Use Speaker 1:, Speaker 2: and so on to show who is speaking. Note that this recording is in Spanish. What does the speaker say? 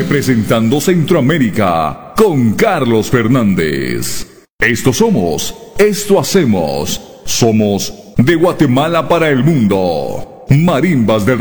Speaker 1: representando Centroamérica con Carlos Fernández. Esto somos, esto hacemos, somos de Guatemala para el mundo. Marimbas del